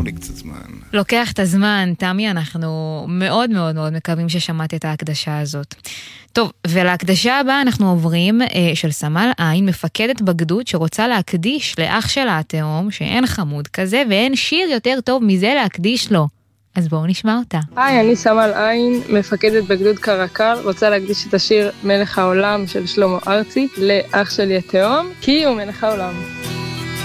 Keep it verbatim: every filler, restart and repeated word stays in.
לקחנו לי קצת זמן. לוקח את הזמן, תמי, אנחנו מאוד מאוד מאוד מקווים ששמעת את ההקדשה הזאת. טוב, ולהקדשה הבאה אנחנו עוברים אה, של סמל עין, מפקדת בגדוד שרוצה להקדיש לאח שלה התאום, שאין חמוד כזה, ואין שיר יותר טוב מזה להקדיש לו. אז בואו נשמע אותה. היי, אני סמל עין, מפקדת בגדוד קרקל, רוצה להקדיש את השיר מלך העולם של שלמה ארצי לאח שלי התאום, כי הוא מלך העולם.